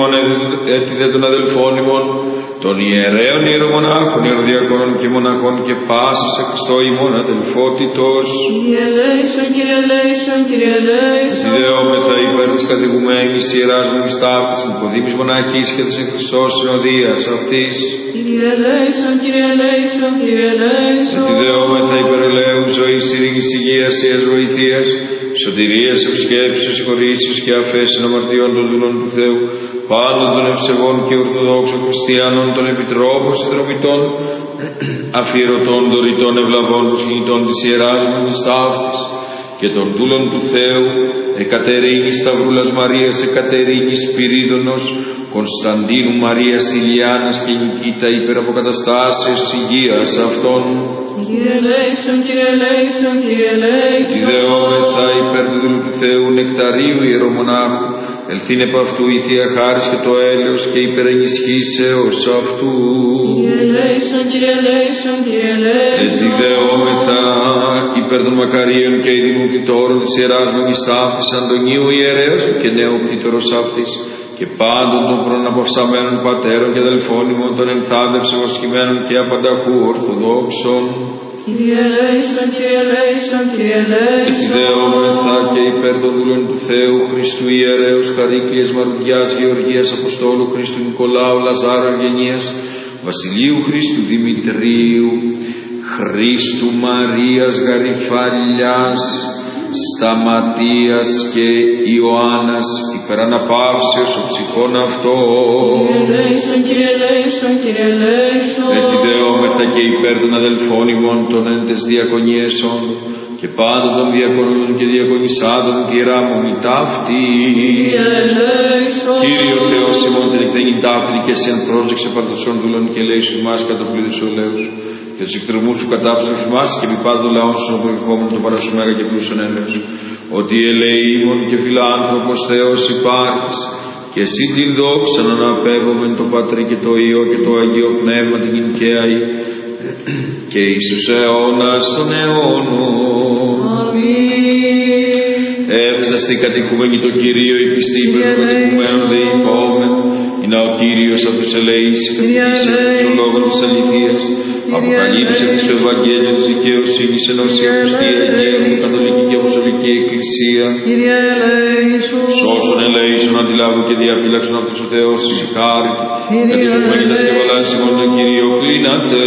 ημών έτι δε των αδελφών ημών, των ιερέων ιερομονάχων, ιεροδιακόνων και μοναχών και πάσης εκ στο ημών αδελφότητος. Κύριε ελέησον, Κύριε ελέησον, Κύριε ελέησον. Ιδεόμεθα υπέρ της κατηγουμένης ιεράς μου ταύτης, υποδήμης μοναχής και της εν Χριστώς συνοδείας αυτής. Κύριε ελέησον, Κύριε ελέησον, Κύριε ελέησον. Ιδεόμεθα υπέρ ελέου ζωής, ειρήνης, υγείας, ιας βοηθείας, σωτηρίας, ευσκέψεως, συγχωρήσεως και αφέσεων αμαρτιών των δούλων του Θεού, πάντων των ευσεβών και ορθοδόξων χριστιανών, των επιτρόπων συνδρομητών, αφιερωτών, δωρητών, ευλαβών, προσγενητών της Ιεράς Μονής Ταύτης και των δούλων του Θεού, Εκατερίνης Σταυρούλας Μαρίας, Εκατερίνης Σπυρίδωνος, Κωνσταντίνου Μαρίας Ηλιάνας και Νικήτα υπεραποκαταστάσεως της υγείας αυτών. Κύριε ελέησον, Κύριε ελέησον, Κύριε ελέησον. Ιδεόμεθα υπέρ του δούλου του Θεού Νεκταρίου ιερομονάχου, ελθύν επ' αυτού η Θεία Χάρις και το έλεος και υπερενισχύσεως αυτού. Κύριε ελέησον, Κύριε ελέησον, Κύριε ελέησον. Ιδεόμεθα υπέρ των μακαρίων και ειδήμων κτητόρων της Ιεράς Μονής Ταύτης Αντωνίου ιερέως και νέου κτήτορος αυτής και πάντων των προναπαυσαμένων πατέρων και αδελφών ημών των ενθάδευσεων ασχημένων και απανταχού ορθοδόξων. Κύριε ελέησον, Κύριε ελέησον, Κύριε ελέησον. Ιδεόμεθα και υπέρ των δούλων του Θεού Χριστού ιερέως Χαρίκλειας Μαρουδιάς Γεωργίας Αποστόλου Χριστού Νικολάου Λαζάρου Ευγενίας Βασιλείου Χριστού Δημητρίου Χριστού Μαρίας Γαριφαλιάς Σταματίας και Ιωάννας υπεραναπαύσεως ο ψυχών αυτών. Κύριε ελέησον, Κύριε ελέησον, Κύριε ελέησον. Επιδεόμεθα και υπέρ των αδελφών ημών των εν τες διακονιέσεων και πάντων των διακονών και διακονισάντων τη Ιερά Μονή Ταύτη. Κύριε ελέησον. Κύριε ο Θεός ημών την εκδένη ταύτη και σε εν πρόσδεξε παντοσών δούλων και ελέησον ημάς κατά πλήρους ο ελέους και τους εκτρεμούς σου κατάψε φημάς και μη πάντων λαών σου προηγούμενο το παρασουμέγα και πλούσιον έλεος. Ότι ελεήμων και φιλάνθρωπος Θεός υπάρχεις και εσύ την δόξα να αναπέμπομεν το Πατρί και το Υιό και το Αγίο Πνεύμα την Ινκαίαη και εις τους αιώνας των αιώνων. Αμήν. Εύξαστη κατοικούμενη το Κυρίο η πιστή υπέρ των κατοικουμένων δεηθόμεν, είναι ο Κύριος από τους ελεείς, κατοικήσε τους λόγων της αληθείας, αποκαλύψε της το Ευαγγέλιο της δικαιοσύνης ενώσια πιστή Αγία μου Καθολική και Αποστολική Εκκλησία. Κύριε ελέησον. Σώσον ελέησον αντιλάβου και διαφύλαξον αυτός ο Θεός της χάριτου. Κατοικούμενη τα σκευαλάς ημών τον Κύριο κλείνατε.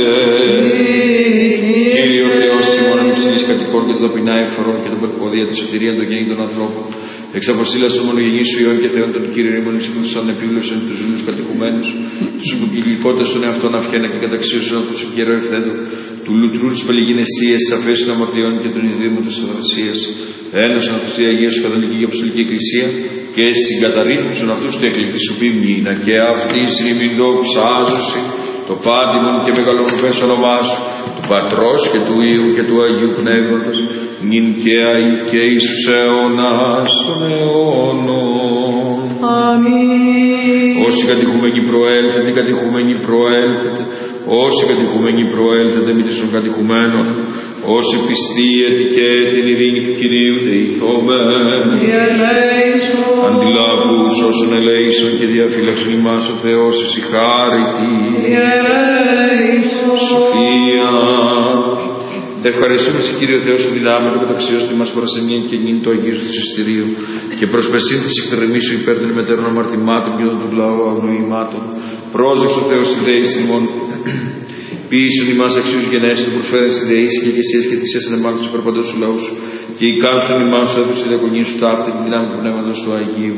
Κύριο Θεός ημών ανυψηλής κατοικών και των ταπεινά εφορών και των περποδία της σωτηρία των γέννητων ανθρώπων. Εξαποστήλας των μονογενείς σου Υιών και Θεών των Κύριων ημών εξυπνούσαν επίβλεψαν τους ζούλους κατοικουμένους, τους υποκυλικότες των εαυτών αυχένα και καταξίωσαν αυτούς του καιρό ευθέντο, του λουτρού της παλιγυναισίας, της αφέσεων αμαρτιών και των ιδρύμων της αδρασίας. Ένωσαν αυτούς τη Αγία σου Καθολική και Αποστολική Εκκλησία και συγκαταρρύθμισαν αυτούς του εκλεκτή σου ποιμνήνα και αυτή ημιν δοξάζωση το πάντιμον και μεγαλομορφές όνομά σου, του Πατρός και του Υιού και του Αγίου Πνεύματος, νυν και αεί και εις τους αιώνας των αιώνων. Αμήν. Όσοι κατοικούμενοι προέλθετε, κατοικούμενοι προέλθετε, όσοι κατοικούμενοι προέλθετε μη των κατοικουμένων, όσοι πιστοί και την ειρήνη του Κυρίου δεηθόμεν. Κύριε ελέησον. Αντιλάβους όσων ελέησον και διαφύλαξον ημάς ο Θεός εις η χάρητη. Κύριε ελέησον. Σοφία. Ευχαριστούμε σε Κύριο Θεό σου δυνάμει το καταξιώστη μας παρασενήν και νυν το Αγίου του Συστηρίου και προσπεσήν της εκτρεμής σου υπέρ των μετέρων αμαρτημάτων και των του λαού αγνοημάτων. Πρόσδεξε ο Θεός ιδέης ημών. Ποιήσουν ημάς αξίους γενέσεων, προσφέρεν ιδέης και εκκλησίες και θυσίες ανεμάκων του υπερπαντός του λαού σου και ικάνουσαν ημάς σου έδωσε διακονίες σου ταύτη την δυνάμει του Πνεύματος του Αγίου.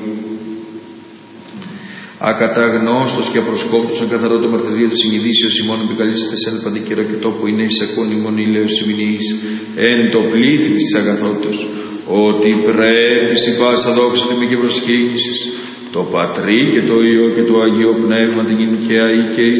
Ακαταγνώστος και απροσκόπτος αν καθαρό το μαρτυρίο της συνειδήσεως ημών επικαλείσσεται σε ένα παντή καιρό και τόπο είναι εισακόν ημών ηλέως ημινής εν το πλήθη της αγαθότητος ότι πρέπει η πάσα δόξα τιμή και προσκύνησης το Πατρί και το Υιό και το Αγίο Πνεύμα την και αεί και